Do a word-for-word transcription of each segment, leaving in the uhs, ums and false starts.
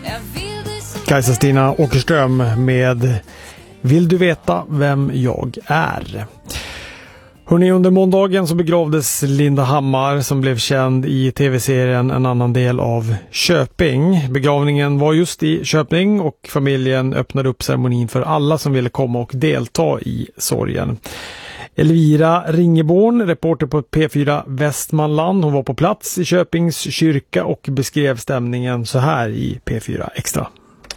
Kajsa-Stina Åkerström med Vill du veta vem jag är? Hörrni, under måndagen så begravdes Linda Hammar som blev känd i tv-serien En annan del av Köping. Begravningen var just i Köping och familjen öppnade upp ceremonin för alla som ville komma och delta i sorgen. Elvira Ringeborn, reporter på P fyra Västmanland, hon var på plats i Köpings kyrka och beskrev stämningen så här i P fyra Extra.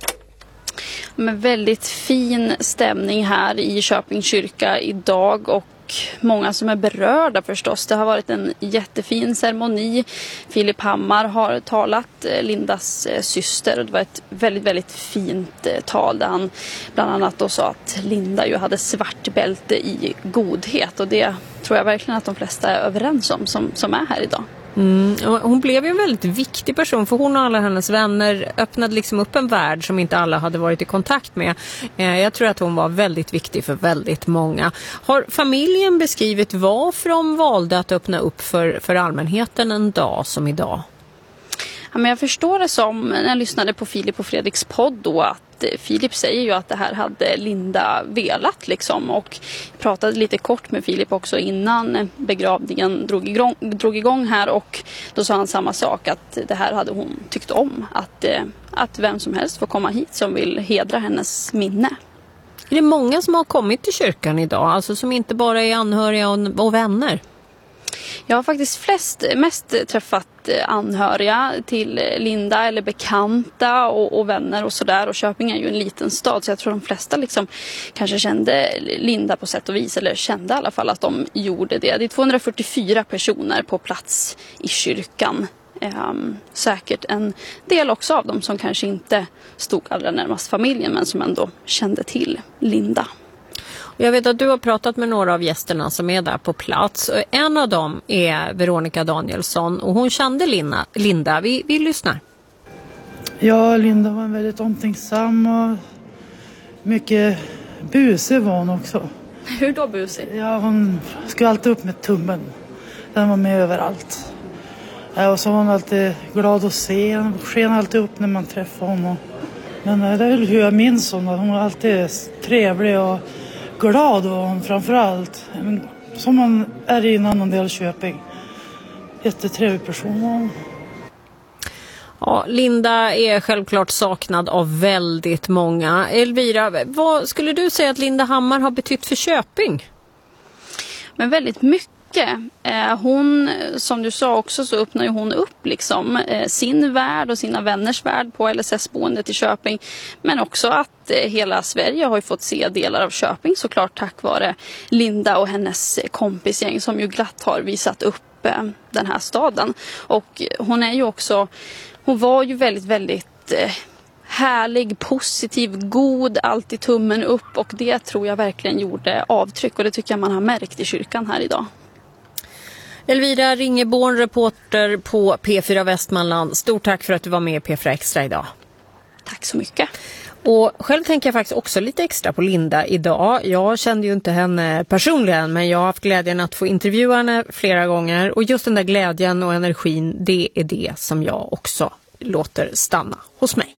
Men väldigt fin stämning här i Köpings kyrka idag och många som är berörda förstås. Det har varit en jättefin ceremoni. Filip Hammar har talat, Lindas syster, och det var ett väldigt, väldigt fint tal där han bland annat då sa att Linda ju hade svart bälte i godhet, och det tror jag verkligen att de flesta är överens om som, som är här idag. Mm. Hon blev ju en väldigt viktig person, för hon och alla hennes vänner öppnade liksom upp en värld som inte alla hade varit i kontakt med. Jag tror att hon var väldigt viktig för väldigt många. Har familjen beskrivit varför de valde att öppna upp för, för allmänheten en dag som idag? Ja, men jag förstår det som, när jag lyssnade på Filip och Fredriks podd då, att Filip säger ju att det här hade Linda velat liksom, och pratade lite kort med Filip också innan begravningen drog igång, drog igång här, och då sa han samma sak, att det här hade hon tyckt om, att, att vem som helst får komma hit som vill hedra hennes minne. Är det många som har kommit till kyrkan idag, alltså som inte bara är anhöriga och, och vänner? Jag har faktiskt flest, mest träffat anhöriga till Linda eller bekanta och, och vänner och sådär. Och Köping är ju en liten stad, så jag tror de flesta liksom kanske kände Linda på sätt och vis, eller kände i alla fall att de gjorde det. Det är tvåhundrafyrtiofyra personer på plats i kyrkan. Um, säkert en del också av dem som kanske inte stod allra närmast familjen, men som ändå kände till Linda. Jag vet att du har pratat med några av gästerna som är där på plats. En av dem är Veronica Danielsson, och hon kände Linda. Linda, vi, vi lyssnar. Ja, Linda var en väldigt omtänksam och mycket busig var hon också. Hur då busig? Ja, hon skulle alltid upp med tummen. Den var med överallt. Ja, och så var hon alltid glad att se. Hon sken alltid upp när man träffade honom. Men det är väl hur jag minns hon. Hon var alltid trevlig och glad, och hon framförallt. Som man är i en annan del av Köping. Jättetrevlig person. Ja, Linda är självklart saknad av väldigt många. Elvira, vad skulle du säga att Linda Hammar har betytt för Köping? Men väldigt mycket. Hon, som du sa också, så öppnar ju hon upp liksom sin värld och sina vänners värld på L S S-boendet i Köping. Men också att hela Sverige har ju fått se delar av Köping, såklart tack vare Linda och hennes kompisgäng som ju glatt har visat upp den här staden. Och hon är ju också, hon var ju väldigt, väldigt härlig, positiv, god, alltid tummen upp, och det tror jag verkligen gjorde avtryck, och det tycker jag man har märkt i kyrkan här idag. Elvira Ringeborn, reporter på P fyra Västmanland. Stort tack för att du var med i P fyra Extra idag. Tack så mycket. Och själv tänker jag faktiskt också lite extra på Linda idag. Jag kände ju inte henne personligen, men jag har haft glädjen att få intervjua henne flera gånger. Och just den där glädjen och energin, det är det som jag också låter stanna hos mig.